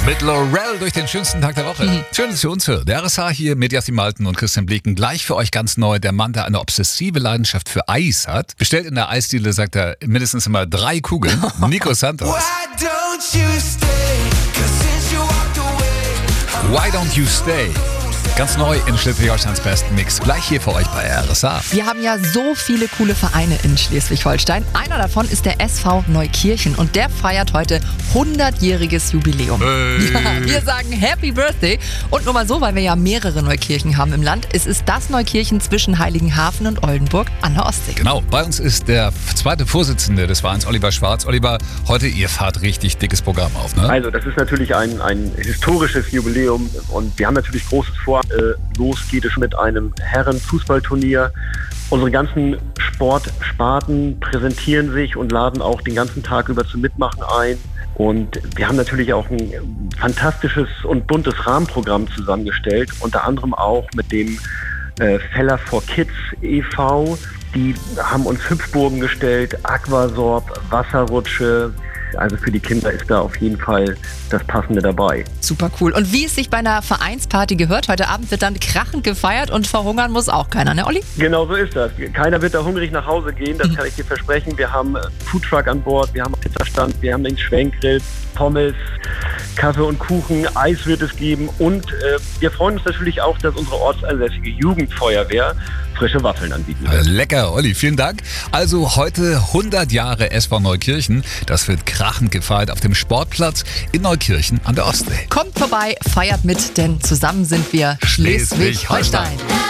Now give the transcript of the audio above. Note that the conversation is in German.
Mit Laurel durch den schönsten Tag der Woche. Schön, dass ihr uns hört. Der RSH hier mit Jasmin Malten und Christian Blieken. Gleich für euch ganz neu. Der Mann, der eine obsessive Leidenschaft für Eis hat. Bestellt in der Eisdiele, sagt er, mindestens immer 3 Kugeln. Nico Santos. Why don't you stay? Ganz neu in Schleswig-Holsteins besten Mix. Gleich hier für euch bei RSH. Wir haben ja so viele coole Vereine in Schleswig-Holstein. Einer davon ist der SV Neukirchen und der feiert heute 100-jähriges Jubiläum. Ja, wir sagen Happy Birthday. Und nur mal so, weil wir ja mehrere Neukirchen haben im Land. Es ist das Neukirchen zwischen Heiligenhafen und Oldenburg an der Ostsee. Genau, bei uns ist der zweite Vorsitzende des Vereins, Oliver Schwarz. Oliver, heute ihr fahrt richtig dickes Programm auf, ne? Also das ist natürlich ein historisches Jubiläum und wir haben natürlich Großes vor. Los geht es mit einem Herren-Fußballturnier. Unsere ganzen Sportsparten präsentieren sich und laden auch den ganzen Tag über zum Mitmachen ein. Und wir haben natürlich auch ein fantastisches und buntes Rahmenprogramm zusammengestellt, unter anderem auch mit dem Feller for Kids e.V. Die haben uns Hüpfburgen gestellt, Aquasorb, Wasserrutsche. Also für die Kinder ist da auf jeden Fall das Passende dabei. Super cool. Und wie es sich bei einer Vereinsparty gehört, heute Abend wird dann krachend gefeiert und verhungern muss auch keiner, ne Olli? Genau so ist das. Keiner wird da hungrig nach Hause gehen, das kann ich dir versprechen. Wir haben einen Foodtruck an Bord, wir haben einen Pizzastand, wir haben den Schwenkgrill, Pommes, Kaffee und Kuchen, Eis wird es geben und wir freuen uns natürlich auch, dass unsere ortsansässige Jugendfeuerwehr frische Waffeln anbieten wird. Lecker, Olli, vielen Dank. Also heute 100 Jahre SV Neukirchen. Das wird krachend gefeiert auf dem Sportplatz in Neukirchen an der Ostsee. Kommt vorbei, feiert mit, denn zusammen sind wir Schleswig-Holstein.